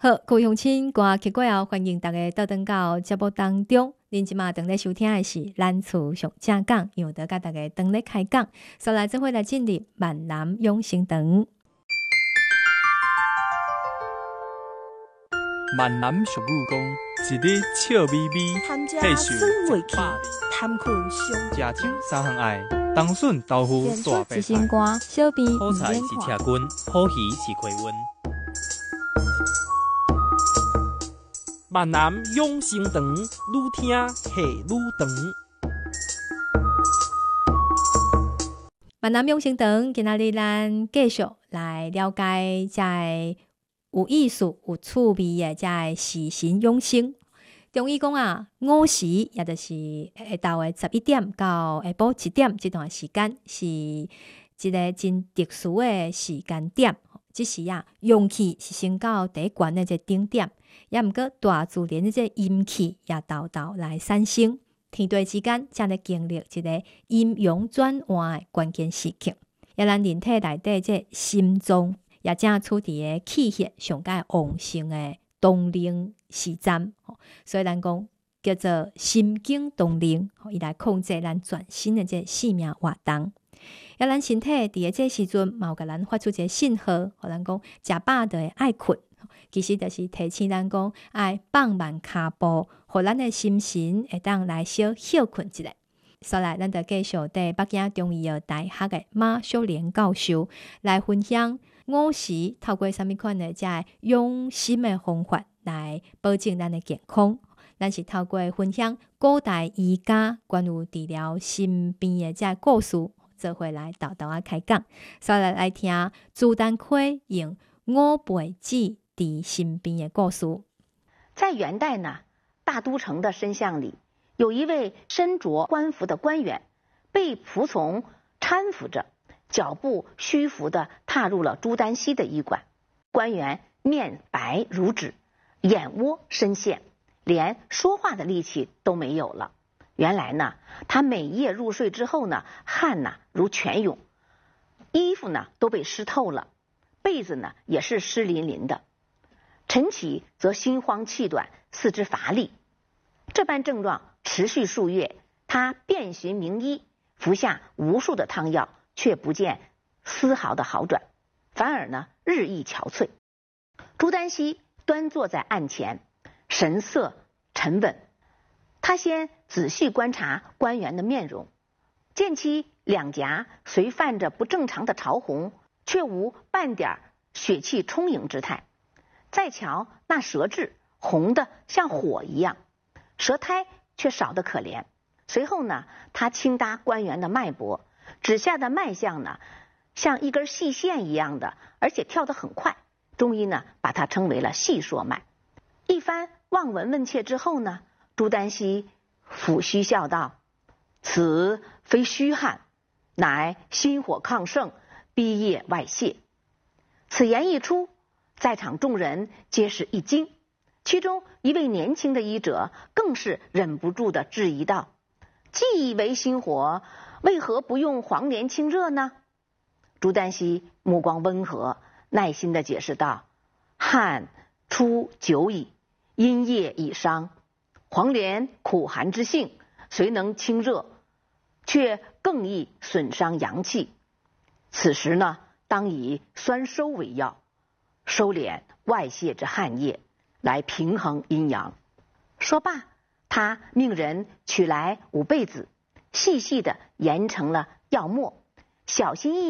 好，各位乡亲，歌曲过后，欢迎大家倒转到节目当中。恁即马正在收听的是咱厝上正讲，由得甲大家当咧开讲，所以来做伙来进入闽南养生堂。 闽南俗语讲，一日笑眯眯， 配受100里，贪困伤食酒三项爱，冬笋豆腐大白菜， 歌，小编好菜是车滚，好鱼是开温。闽南养生堂，愈听系愈长。 闽南养生堂，今仔日咱继续来了解在有意思、有趣味的在时辰养生。中医讲啊，午时也就是下昼的11点到下晡1点这段时间，是一个真特殊的时间点。即时啊，阳气是升到第一悬的这顶点，也毋过大自然的这阴气也豆豆来产生。天地之间才咧经历一个阴阳转换的关键时刻，也咱人体内底这心脏也正处伫个气血上界旺盛的动灵时站，所以咱讲叫做心经动灵，伊来控制咱全身的这生命活动。也咱身体伫个这时阵，嘛有甲咱发出一个信号，互咱讲食饱就会爱困。其实就是提醒咱讲爱放慢脚步，互咱的心神会当来小休困一下。所以咱就继续伫北京中医药大学的马秀莲教授来分享午时透过什么款的这养心的方法来保证咱的健康。咱是透过分享古代医家关于治疗心病的这故事，做伙来豆豆开讲。所以来听朱丹溪用五倍子治心病的故事。 在元代呢，大都城的深巷里，有一位身着官服的官员，被仆从搀扶着，脚步虚浮地踏入了朱丹溪的医馆。官员面白如纸，眼窝深陷，连说话的力气都没有了。原来呢，他每夜入睡之后呢，汗如泉涌，衣服呢都被湿透了，被子呢也是湿淋淋的。晨起则心慌气短，四肢乏力。这般症状持续数月，他遍寻名医，服下无数的汤药，却不见丝毫的好转，反而呢日益憔悴。朱丹溪端坐在案前，神色沉稳。他先仔细观察官员的面容，见其两颊虽泛着不正常的潮红，却无半点血气充盈之态。再瞧那舌质，红的像火一样，舌苔却少得可怜。随后呢，他轻搭官员的脉搏，指下的脉象呢，像一根细线一样的，而且跳得很快。中医呢，把它称为了细说脉。一番望闻问切之后呢，朱丹溪抚须笑道：“此非虚汗，乃心火亢盛，逼液外泄。”此言一出，在场众人皆是一惊，其中一位年轻的医者更是忍不住地质疑道：“既为心火，为何不用黄连清热呢？”朱丹溪目光温和，耐心地解释道：“汗出久矣，阴液已伤，黄连苦寒之性，虽能清热，却更易损伤阳气。此时呢，当以酸收为药，收敛外泄之汗液，来平衡阴阳。”说罢，他命人取来5倍子，细细地研成了药末，小心翼